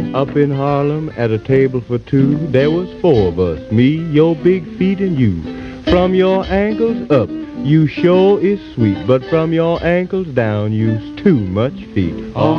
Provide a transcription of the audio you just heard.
Up in Harlem at a table for two, there was four of us, me, your big feet, and you. From your ankles up, you sure is sweet, but from your ankles down, you's too much feet.